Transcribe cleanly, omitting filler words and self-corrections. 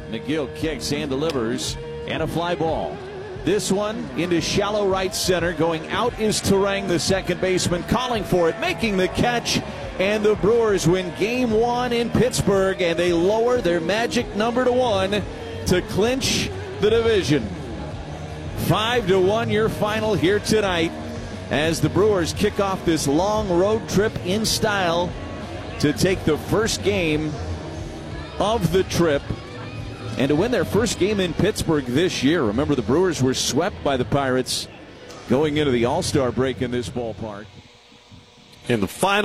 McGill kicks and delivers, and a fly ball. This one into shallow right center. Going out is Turang, the second baseman, calling for it, making the catch. And the Brewers win Game 1 in Pittsburgh, and they lower their magic number to 1 to clinch the division. 5-1 your final here tonight as the Brewers kick off this long road trip in style to take the first game of the trip and to win their first game in Pittsburgh this year. Remember, the Brewers were swept by the Pirates going into the All-Star break in this ballpark. In the final